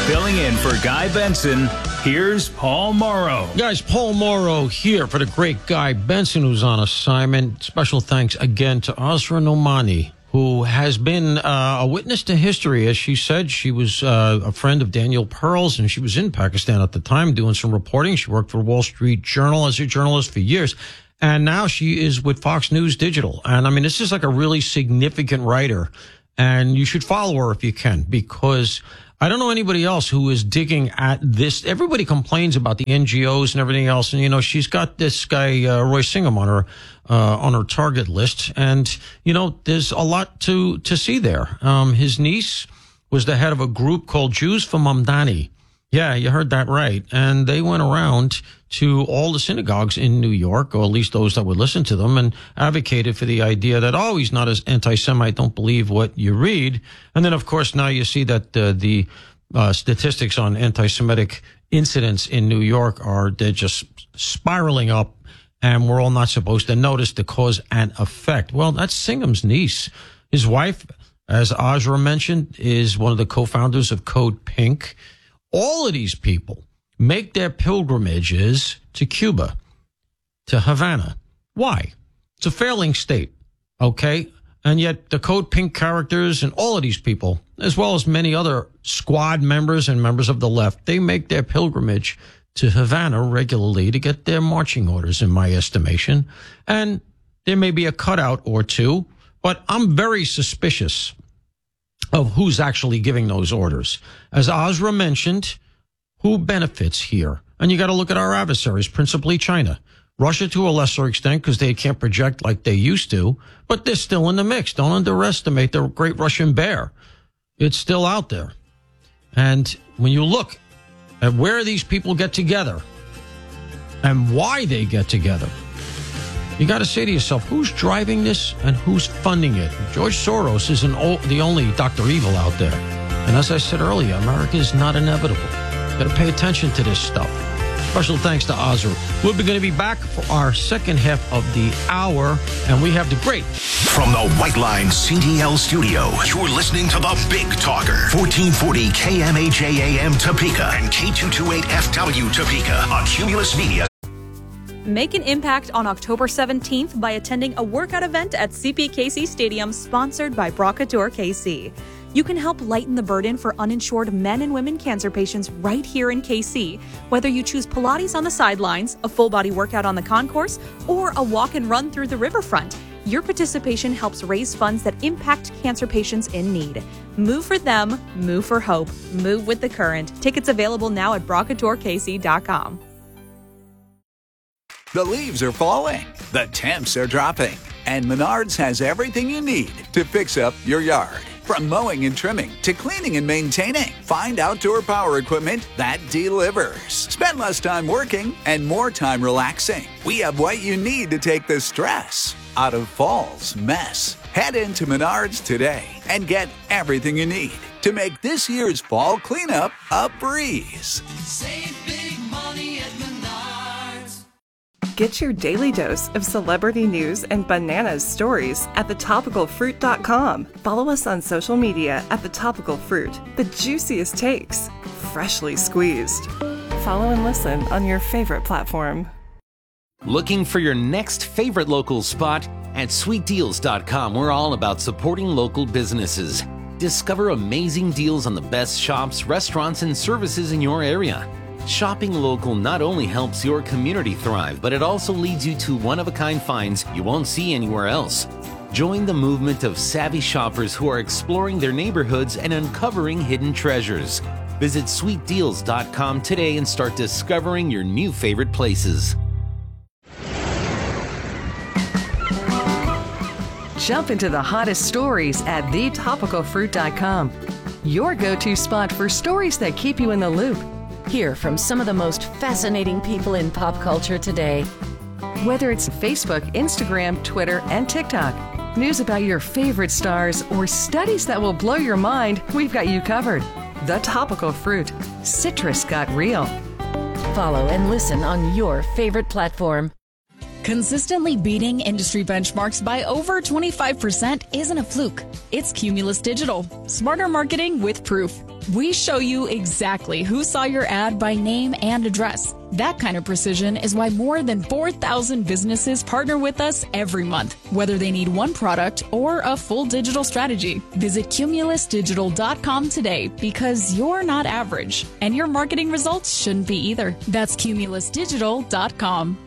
Filling in for Guy Benson, here's Paul Morrow. Guys, Paul Morrow here for the great Guy Benson, who's on assignment. Special thanks again to Azra Nomani, who has been a witness to history. As she said, she was a friend of Daniel Pearl's, and she was in Pakistan at the time doing some reporting. She worked for Wall Street Journal as a journalist for years, and now she is with Fox News Digital. And, I mean, this is like a really significant writer, and you should follow her if you can, because I don't know anybody else who is digging at this. Everybody complains about the NGOs and everything else. And, you know, she's got this guy, Roy Singham, on her target list. And, you know, there's a lot to see there. His niece was the head of a group called Jews for Mamdani. Yeah, you heard that right. And they went around to all the synagogues in New York, or at least those that would listen to them, and advocated for the idea that, oh, he's not as anti-Semite, don't believe what you read. And then, of course, now you see that the statistics on anti-Semitic incidents in New York they're just spiraling up, and we're all not supposed to notice the cause and effect. Well, that's Singham's niece. His wife, as Azra mentioned, is one of the co-founders of Code Pink. All of these people make their pilgrimages to Cuba, to Havana. Why? It's a failing state, okay? And yet the Code Pink characters and all of these people, as well as many other squad members and members of the left, they make their pilgrimage to Havana regularly to get their marching orders, in my estimation. And there may be a cutout or two, but I'm very suspicious of who's actually giving those orders. As Azra mentioned, who benefits here? And you got to look at our adversaries, principally China. Russia to a lesser extent, because they can't project like they used to, but they're still in the mix. Don't underestimate the great Russian bear. It's still out there. And when you look at where these people get together and why they get together, you got to say to yourself, who's driving this and who's funding it? George Soros isn't the only Dr. Evil out there. And as I said earlier, America is not inevitable. Got to pay attention to this stuff. Special thanks to Azra. We're going to be back for our second half of the hour, and we have the great... From the White Line CDL studio, you're listening to the Big Talker, 1440 KMAJ Topeka and K228FW Topeka on Cumulus Media. Make an impact on October 17th by attending a workout event at CPKC Stadium sponsored by Brocator KC. You can help lighten the burden for uninsured men and women cancer patients right here in KC. Whether you choose Pilates on the sidelines, a full-body workout on the concourse, or a walk and run through the riverfront, your participation helps raise funds that impact cancer patients in need. Move for them, move for hope, move with the current. Tickets available now at brocatorkc.com. The leaves are falling, the temps are dropping, and Menards has everything you need to fix up your yard. From mowing and trimming to cleaning and maintaining, find outdoor power equipment that delivers. Spend less time working and more time relaxing. We have what you need to take the stress out of fall's mess. Head into Menards today and get everything you need to make this year's fall cleanup a breeze. Save big money at Menards. Get your daily dose of celebrity news and bananas stories at thetopicalfruit.com. Follow us on social media at The Topical Fruit. The juiciest takes, freshly squeezed. Follow and listen on your favorite platform. Looking for your next favorite local spot? At sweetdeals.com, we're all about supporting local businesses. Discover amazing deals on the best shops, restaurants, and services in your area. Shopping local not only helps your community thrive, but it also leads you to one-of-a-kind finds you won't see anywhere else. Join the movement of savvy shoppers who are exploring their neighborhoods and uncovering hidden treasures. Visit sweetdeals.com today and start discovering your new favorite places. Jump into the hottest stories at thetopicalfruit.com. Your go-to spot for stories that keep you in the loop. Hear from some of the most fascinating people in pop culture today. Whether it's Facebook, Instagram, Twitter, and TikTok, news about your favorite stars, or studies that will blow your mind, we've got you covered. The Topical Fruit. Citrus got real. Follow and listen on your favorite platform. Consistently beating industry benchmarks by over 25% isn't a fluke. It's Cumulus Digital. Smarter marketing with proof. We show you exactly who saw your ad by name and address. That kind of precision is why more than 4,000 businesses partner with us every month, whether they need one product or a full digital strategy. Visit cumulusdigital.com today because you're not average, and your marketing results shouldn't be either. That's cumulusdigital.com.